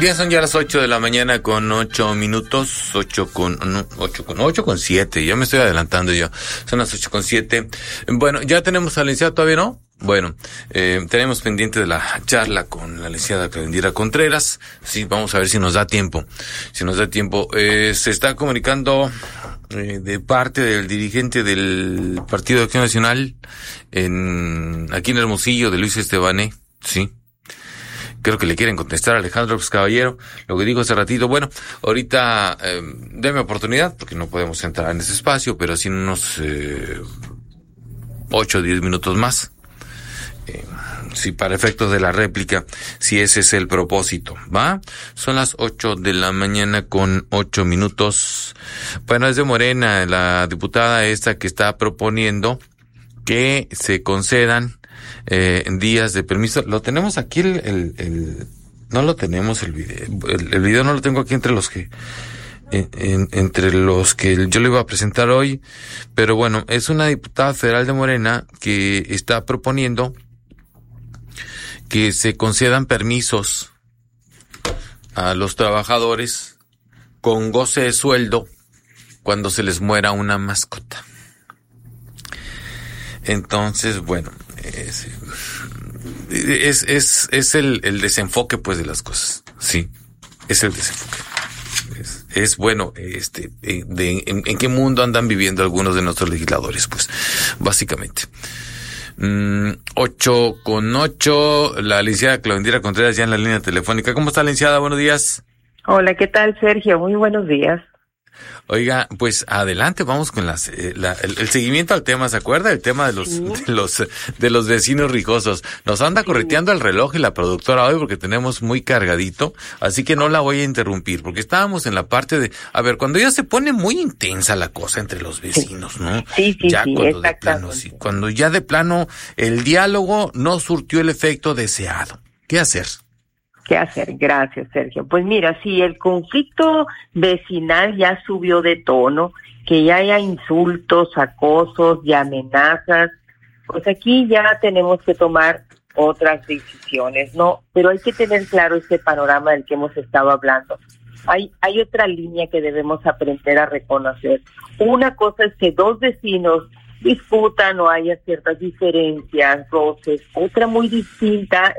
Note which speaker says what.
Speaker 1: Bien, son ya las 8 de la mañana con 8 minutos, 8 con 7, ya me estoy adelantando yo, son las 8:07. Bueno, ya tenemos a la licenciada, ¿todavía no? Bueno, tenemos pendiente de la charla con la licenciada Claudindira Contreras. Sí, vamos a ver si nos da tiempo. Se está comunicando de parte del dirigente del Partido de Acción Nacional aquí en Hermosillo, de Luis Estebané, sí. Creo que le quieren contestar a Alejandro Caballero, lo que dijo hace ratito. Bueno, ahorita déme oportunidad, porque no podemos entrar en ese espacio, pero sí en unos 8 o 10 minutos más. Sí, para efectos de la réplica, si ese es el propósito, ¿va? Son las 8 de la mañana con 8 minutos. Bueno, es de Morena, la diputada esta que está proponiendo que se concedan días de permiso. Lo tenemos aquí no lo tenemos el video no lo tengo aquí entre los que yo le iba a presentar hoy, pero bueno, es una diputada federal de Morena que está proponiendo que se concedan permisos a los trabajadores con goce de sueldo cuando se les muera una mascota. Entonces, bueno, es el desenfoque, pues, de las cosas. Sí, es el desenfoque. Es bueno, en qué mundo andan viviendo algunos de nuestros legisladores, pues, básicamente. 8:08, la licenciada Claudindira Contreras ya en la línea telefónica. ¿Cómo está, licenciada? Buenos días.
Speaker 2: Hola, ¿qué tal, Sergio? Muy buenos días.
Speaker 1: Oiga, pues adelante, vamos con el seguimiento al tema. ¿Se acuerda? El tema de los vecinos rijosos. Nos anda correteando el reloj y la productora hoy porque tenemos muy cargadito, así que no la voy a interrumpir porque estábamos en la parte de, a ver, cuando ya se pone muy intensa la cosa entre los vecinos, ¿no?
Speaker 2: Sí,
Speaker 1: cuando ya de plano el diálogo no surtió el efecto deseado. ¿Qué hacer?
Speaker 2: Gracias, Sergio. Pues mira, si el conflicto vecinal ya subió de tono, que ya haya insultos, acosos y amenazas, pues aquí ya tenemos que tomar otras decisiones, ¿no? Pero hay que tener claro este panorama del que hemos estado hablando. Hay otra línea que debemos aprender a reconocer. Una cosa es que dos vecinos disputan o haya ciertas diferencias, roces. Otra muy distinta